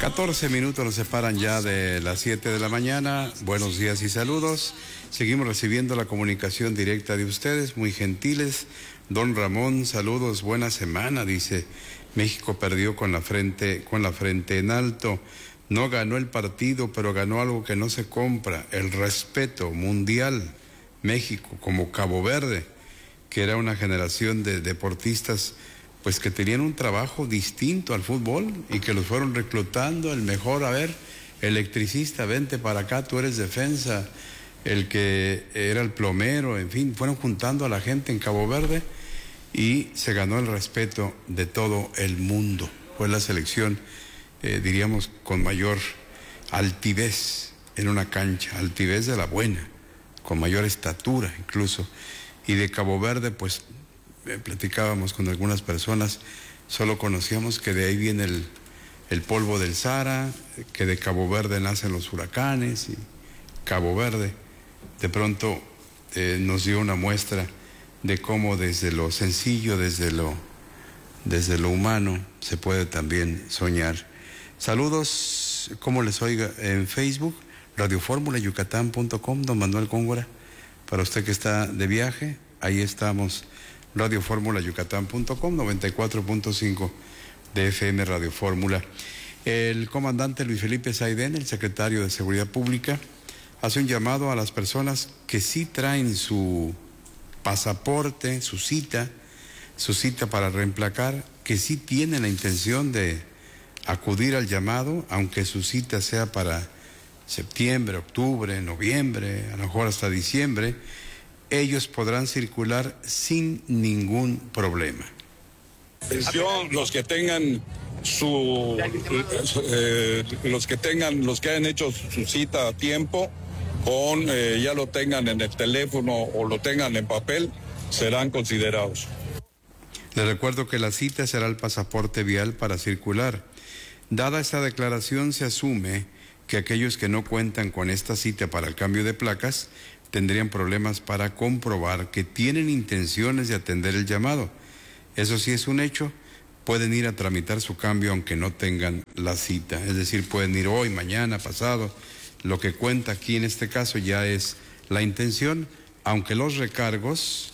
14 minutos nos separan ya de las 7 de la mañana. Buenos días y saludos. Seguimos recibiendo la comunicación directa de ustedes, muy gentiles. Don Ramón, saludos, buena semana, dice. México perdió con la frente en alto. No ganó el partido, pero ganó algo que no se compra, el respeto mundial. México, como Cabo Verde, que era una generación de deportistas pues que tenían un trabajo distinto al fútbol y que los fueron reclutando, el mejor, a ver, electricista, vente para acá, tú eres defensa, el que era el plomero, en fin, fueron juntando a la gente en Cabo Verde y se ganó el respeto de todo el mundo. Fue la selección, diríamos, con mayor altivez en una cancha, altivez de la buena, con mayor estatura incluso, y de Cabo Verde, pues, platicábamos con algunas personas, solo conocíamos que de ahí viene el polvo del Sahara, que de Cabo Verde nacen los huracanes, y Cabo Verde de pronto nos dio una muestra de cómo desde lo sencillo, desde lo humano, se puede también soñar. Saludos, ¿cómo les oiga? En Facebook, radioformulayucatán.com, don Manuel Góngora, para usted que está de viaje, ahí estamos. radioformulayucatán.com, 94.5 de FM Radio Fórmula. El comandante Luis Felipe Saidén, el secretario de Seguridad Pública, hace un llamado a las personas que sí traen su pasaporte, su cita para reemplacar, que sí tienen la intención de acudir al llamado, aunque su cita sea para septiembre, octubre, noviembre, a lo mejor hasta diciembre. Ellos podrán circular sin ningún problema. Atención, los que hayan hecho su cita a tiempo, ya lo tengan en el teléfono o lo tengan en papel, serán considerados. Les recuerdo que la cita será el pasaporte vial para circular. Dada esta declaración, se asume que aquellos que no cuentan con esta cita para el cambio de placas tendrían problemas para comprobar que tienen intenciones de atender el llamado. Eso sí es un hecho, pueden ir a tramitar su cambio aunque no tengan la cita, es decir, pueden ir hoy, mañana, pasado. Lo que cuenta aquí en este caso ya es la intención, aunque los recargos,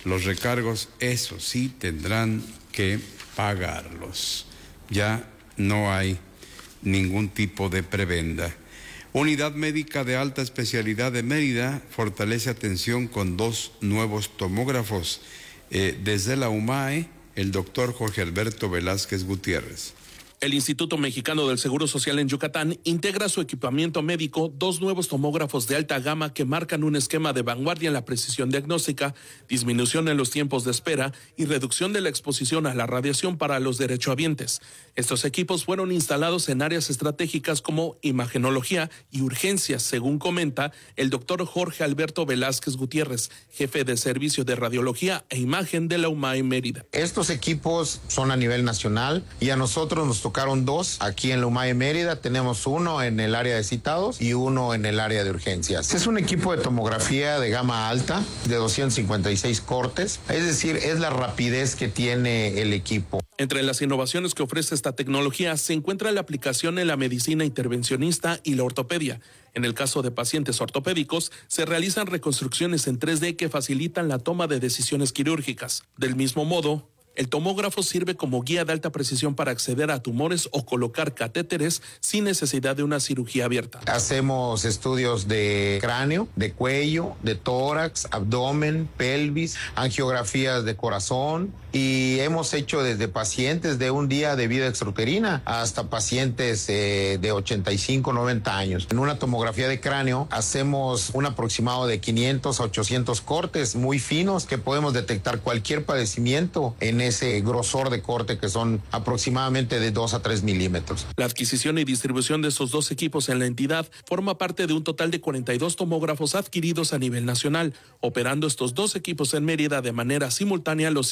eso sí tendrán que pagarlos. Ya no hay ningún tipo de prebenda. Unidad Médica de Alta Especialidad de Mérida fortalece atención con 2 nuevos tomógrafos. Desde la UMAE, el doctor Jorge Alberto Velázquez Gutiérrez. El Instituto Mexicano del Seguro Social en Yucatán integra a su equipamiento médico 2 nuevos tomógrafos de alta gama que marcan un esquema de vanguardia en la precisión diagnóstica, disminución en los tiempos de espera y reducción de la exposición a la radiación para los derechohabientes. Estos equipos fueron instalados en áreas estratégicas como imagenología y urgencias, según comenta el doctor Jorge Alberto Velázquez Gutiérrez, jefe de Servicio de Radiología e Imagen de la UMAE Mérida. Estos equipos son a nivel nacional y a nosotros nos tocaron 2 aquí en la UMAE Mérida. Tenemos uno en el área de citados y uno en el área de urgencias. Es un equipo de tomografía de gama alta de 256 cortes, es decir, es la rapidez que tiene el equipo. Entre las innovaciones que ofrece esta tecnología se encuentra la aplicación en la medicina intervencionista y la ortopedia. En el caso de pacientes ortopédicos, se realizan reconstrucciones en 3D que facilitan la toma de decisiones quirúrgicas. Del mismo modo, el tomógrafo sirve como guía de alta precisión para acceder a tumores o colocar catéteres sin necesidad de una cirugía abierta. Hacemos estudios de cráneo, de cuello, de tórax, abdomen, pelvis, angiografías de corazón y hemos hecho desde pacientes de un día de vida extrauterina hasta pacientes de 85, 90 años. En una tomografía de cráneo hacemos un aproximado de 500 a 800 cortes muy finos que podemos detectar cualquier padecimiento en ese grosor de corte que son aproximadamente de 2 a 3 milímetros. La adquisición y distribución de esos 2 equipos en la entidad forma parte de un total de 42 tomógrafos adquiridos a nivel nacional, operando estos 2 equipos en Mérida de manera simultánea los 7 días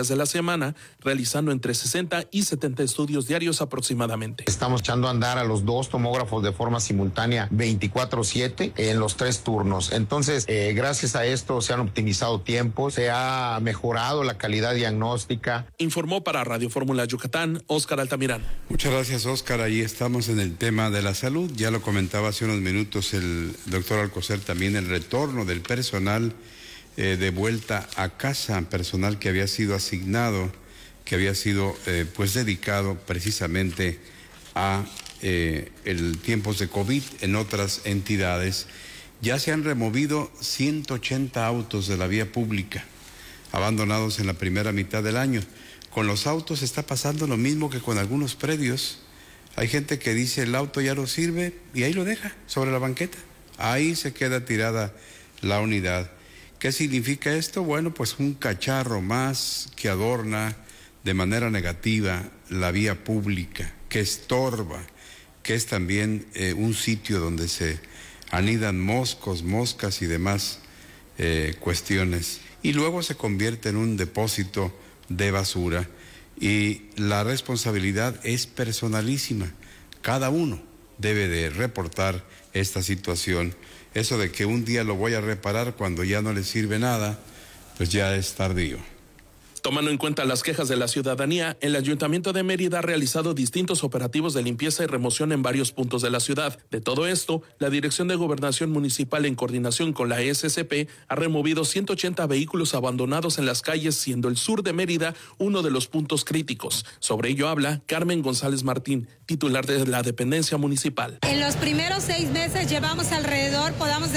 de la semana, realizando entre 60 y 70 estudios diarios aproximadamente. Estamos echando a andar a los 2 tomógrafos de forma simultánea 24/7 en los 3 turnos. Entonces, gracias a esto se han optimizado tiempos, se ha mejorado la calidad diagnóstica. Informó para Radio Fórmula Yucatán, Óscar Altamirano. Muchas gracias, Óscar. Ahí estamos en el tema de la salud. Ya lo comentaba hace unos minutos el doctor Alcocer, también el retorno del personal de vuelta a casa, personal que había sido asignado, que había sido pues dedicado precisamente a el tiempos de COVID en otras entidades. Ya se han removido 180 autos de la vía pública, abandonados en la primera mitad del año. Con los autos está pasando lo mismo que con algunos predios. Hay gente que dice el auto ya no sirve y ahí lo deja sobre la banqueta. Ahí se queda tirada la unidad. ¿Qué significa esto? Bueno, pues un cacharro más que adorna de manera negativa la vía pública, que estorba, que es también un sitio donde se anidan moscos, moscas y demás cuestiones. Y luego se convierte en un depósito de basura. Y la responsabilidad es personalísima. Cada uno debe de reportar esta situación. Eso de que un día lo voy a reparar cuando ya no le sirve nada, pues ya es tardío. Tomando en cuenta las quejas de la ciudadanía, el Ayuntamiento de Mérida ha realizado distintos operativos de limpieza y remoción en varios puntos de la ciudad. De todo esto, la Dirección de Gobernación Municipal, en coordinación con la SCP, ha removido 180 vehículos abandonados en las calles, siendo el sur de Mérida uno de los puntos críticos. Sobre ello habla Carmen González Martín, titular de la dependencia municipal. En los primeros 6 meses llevamos alrededor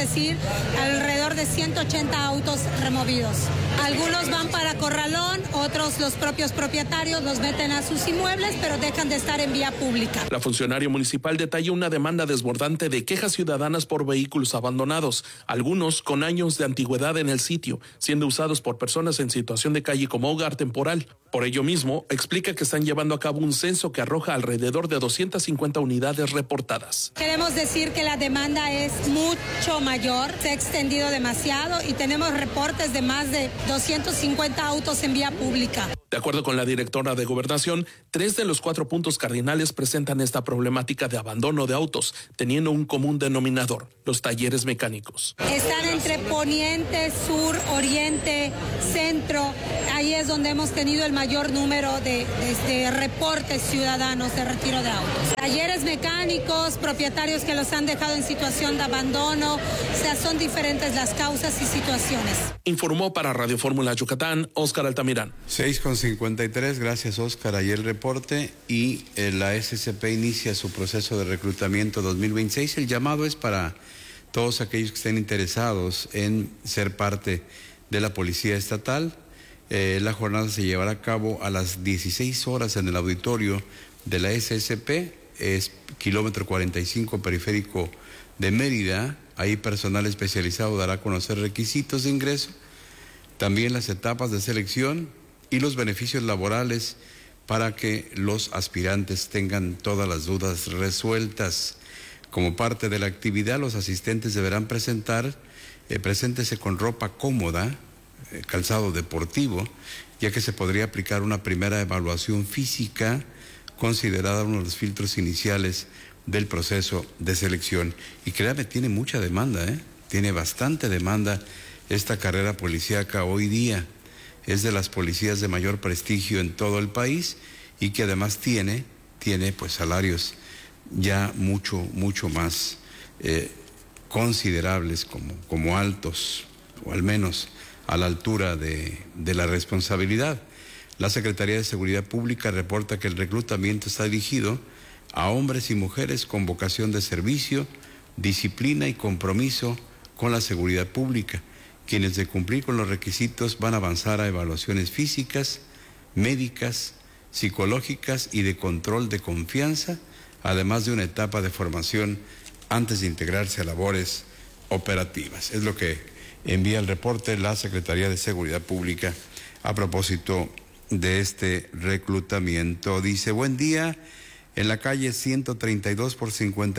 de 180 autos removidos. Algunos van para Corralón, otros los propios propietarios los meten a sus inmuebles, pero dejan de estar en vía pública. La funcionaria municipal detalló una demanda desbordante de quejas ciudadanas por vehículos abandonados, algunos con años de antigüedad en el sitio, siendo usados por personas en situación de calle como hogar temporal. Por ello mismo, explica que están llevando a cabo un censo que arroja alrededor de 250 unidades reportadas. Queremos decir que la demanda es mucho mayor, se ha extendido demasiado y tenemos reportes de más de 250 autos en vía pública. De acuerdo con la directora de Gobernación, 3 de los 4 puntos cardinales presentan esta problemática de abandono de autos, teniendo un común denominador: los talleres mecánicos. Están entre poniente, sur, oriente, centro. Ahí es donde hemos tenido el mayor número de reportes ciudadanos de retiro de autos. Talleres mecánicos, propietarios que los han dejado en situación de abandono, o sea, son diferentes las causas y situaciones. Informó para Radio Fórmula Yucatán, Óscar Altamirano. 6:53, gracias, Óscar. Ahí el reporte y la SCP inicia su proceso de reclutamiento 2026. El llamado es para todos aquellos que estén interesados en ser parte de la Policía Estatal. La jornada se llevará a cabo a las 16 horas en el auditorio de la SCP, es kilómetro 45 periférico de Mérida. Ahí personal especializado dará a conocer requisitos de ingreso, también las etapas de selección y los beneficios laborales para que los aspirantes tengan todas las dudas resueltas. Como parte de la actividad, los asistentes deberán preséntese con ropa cómoda, calzado deportivo, ya que se podría aplicar una primera evaluación física considerada uno de los filtros iniciales del proceso de selección. Y créame, tiene mucha demanda, tiene bastante demanda esta carrera policíaca hoy día. Es de las policías de mayor prestigio en todo el país y que además tiene pues salarios ya mucho más considerables, como altos, o al menos a la altura de la responsabilidad. La Secretaría de Seguridad Pública reporta que el reclutamiento está dirigido a hombres y mujeres con vocación de servicio, disciplina y compromiso con la seguridad pública, quienes de cumplir con los requisitos van a avanzar a evaluaciones físicas, médicas, psicológicas y de control de confianza, además de una etapa de formación antes de integrarse a labores operativas. Es lo que envía el reporte la Secretaría de Seguridad Pública a propósito de este reclutamiento. Dice: buen día, en la calle 132 por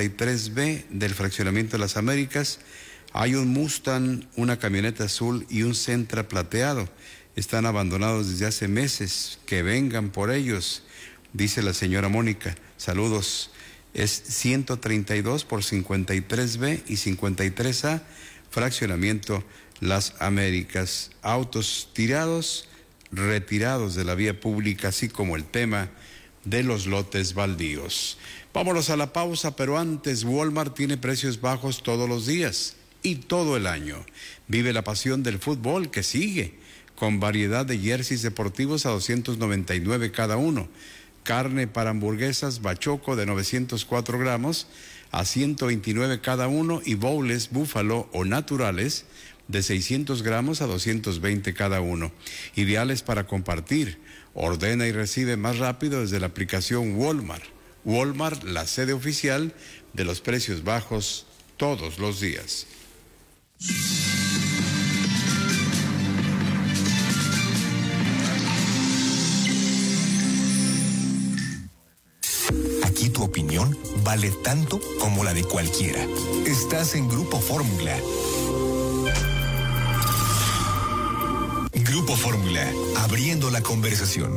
53B del fraccionamiento de las Américas hay un Mustang, una camioneta azul y un Sentra plateado. están abandonados desde hace meses, que vengan por ellos, dice la señora Mónica. Saludos. Es 132 por 53B y 53A, fraccionamiento Las Américas. Autos tirados, retirados de la vía pública, así como el tema de los lotes baldíos. Vámonos a la pausa, pero antes, Walmart tiene precios bajos todos los días y todo el año. Vive la pasión del fútbol que sigue, con variedad de jerseys deportivos a $299 cada uno. Carne para hamburguesas Bachoco de 904 gramos a $129 cada uno, y bowls búfalo o naturales de 600 gramos a $220 cada uno. Ideales para compartir. Ordena y recibe más rápido desde la aplicación Walmart. Walmart, la sede oficial de los precios bajos todos los días. Aquí tu opinión vale tanto como la de cualquiera. Estás en Grupo Fórmula. Grupo Fórmula, abriendo la conversación.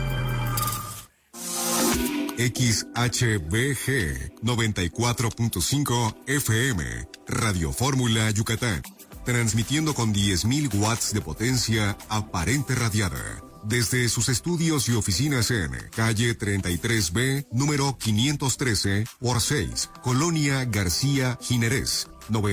XHBG 94.5 FM, Radio Fórmula Yucatán, transmitiendo con 10.000 watts de potencia aparente radiada. Desde sus estudios y oficinas en calle 33B, número 513 por 6, Colonia García Jiménez,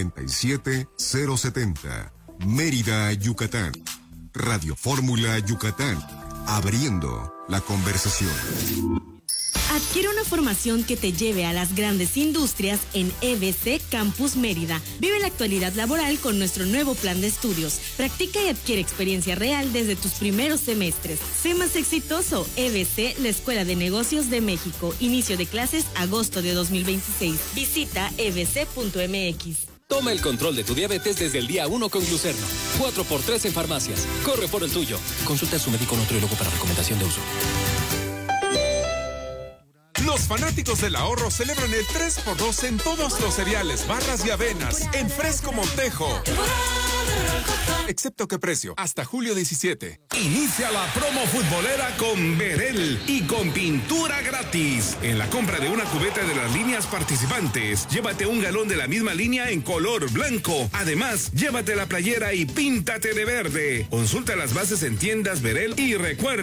97070, Mérida, Yucatán. Radio Fórmula Yucatán, abriendo la conversación. Adquiere una formación que te lleve a las grandes industrias en EBC Campus Mérida. Vive la actualidad laboral con nuestro nuevo plan de estudios. Practica y adquiere experiencia real desde tus primeros semestres. Sé más exitoso. EBC, la Escuela de Negocios de México. Inicio de clases agosto de 2026. Visita ebc.mx. Toma el control de tu diabetes desde el día 1 con Glucerno. 4x3 en farmacias. Corre por el tuyo. Consulta a su médico nutriólogo para recomendación de uso. Los fanáticos del ahorro celebran el 3x2 en todos los cereales, barras y avenas, en Fresco Montejo. Excepto qué precio, hasta julio 17. Inicia la promo futbolera con Verel y con pintura gratis. En la compra de una cubeta de las líneas participantes, llévate un galón de la misma línea en color blanco. Además, llévate la playera y píntate de verde. Consulta las bases en tiendas Verel y recuerda